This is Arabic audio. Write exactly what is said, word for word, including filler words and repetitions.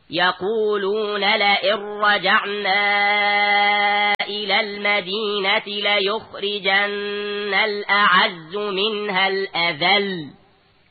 يقولون لئن رجعنا إلى المدينة ليخرجن الأعز منها الأذل